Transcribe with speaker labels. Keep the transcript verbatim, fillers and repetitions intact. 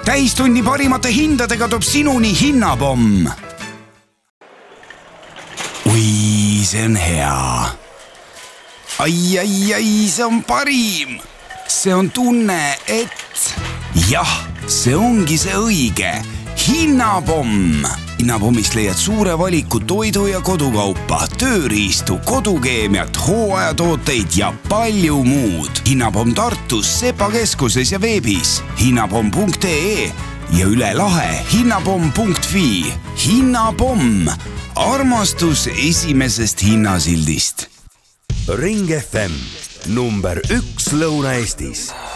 Speaker 1: täistunni parimate hindadega toob sinuni Hinnapomm. Ui, see on hea. Ai, ai, ai, see on parim. See on tunne, et jah, see ongi see õige. Hinnapomm. Hinnapommist leiad suure valiku toidu ja kodukaupa, tööriistu, kodukeemiat, hooajatooteid ja palju muud. Hinnapomm Tartus, Sepa keskuses ja veebis hinnapomm punkt ee ja üle lahe hinnapomm punkt fi. Hinnapomm. Armastus esimesest hinnasildist.
Speaker 2: Ring F M, number üks Lõuna-Eestis.